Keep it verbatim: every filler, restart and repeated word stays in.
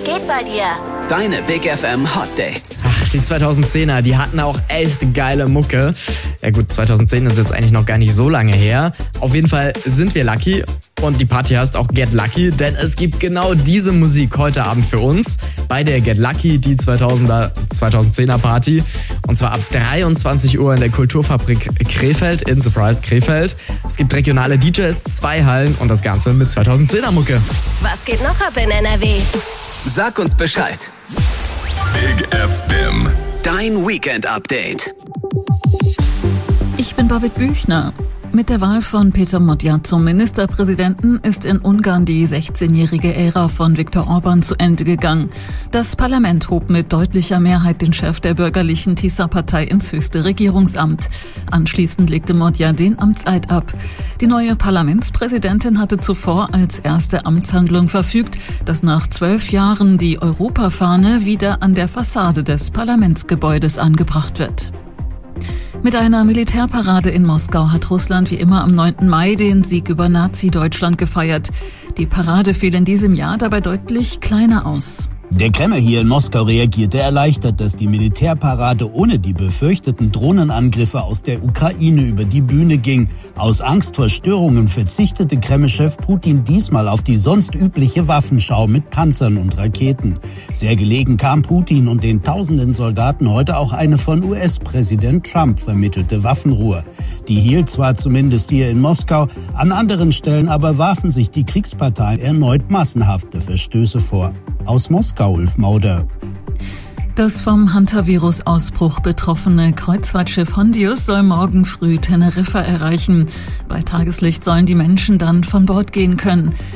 geht bei dir? Deine Big F M Hot Dates. Ach, die zweitausendzehner, die hatten auch echt geile Mucke. Ja gut, zweitausendzehn ist jetzt eigentlich noch gar nicht so lange her. Auf jeden Fall sind wir lucky und die Party heißt auch Get Lucky, denn es gibt genau diese Musik heute Abend für uns bei der Get Lucky, die zweitausender, zweitausendzehner Party. Und zwar ab dreiundzwanzig Uhr in der Kulturfabrik Krefeld in Surprise Krefeld. Es gibt regionale D Js, zwei Hallen und das Ganze mit zweitausendzehner Mucke. Was geht noch ab in N R W? Sag uns Bescheid. Big F M. Dein Weekend-Update. Ich bin Babette Büchner. Mit der Wahl von Peter Modja zum Ministerpräsidenten ist in Ungarn die sechzehnjährige Ära von Viktor Orban zu Ende gegangen. Das Parlament hob mit deutlicher Mehrheit den Chef der bürgerlichen Tisza-Partei ins höchste Regierungsamt. Anschließend legte Modja den Amtseid ab. Die neue Parlamentspräsidentin hatte zuvor als erste Amtshandlung verfügt, dass nach zwölf Jahren die Europafahne wieder an der Fassade des Parlamentsgebäudes angebracht wird. Mit einer Militärparade in Moskau hat Russland wie immer am neunten Mai den Sieg über Nazi-Deutschland gefeiert. Die Parade fiel in diesem Jahr dabei deutlich kleiner aus. Der Kreml hier in Moskau reagierte erleichtert, dass die Militärparade ohne die befürchteten Drohnenangriffe aus der Ukraine über die Bühne ging. Aus Angst vor Störungen verzichtete Kreml-Chef Putin diesmal auf die sonst übliche Waffenschau mit Panzern und Raketen. Sehr gelegen kam Putin und den tausenden Soldaten heute auch eine von U S-Präsident Trump vermittelte Waffenruhe. Die hielt zwar zumindest hier in Moskau, an anderen Stellen aber warfen sich die Kriegsparteien erneut massenhafte Verstöße vor. Aus Moskau, Ulf Mauder. Das vom Hantavirus-Ausbruch betroffene Kreuzfahrtschiff Hondius soll morgen früh Teneriffa erreichen. Bei Tageslicht sollen die Menschen dann von Bord gehen können.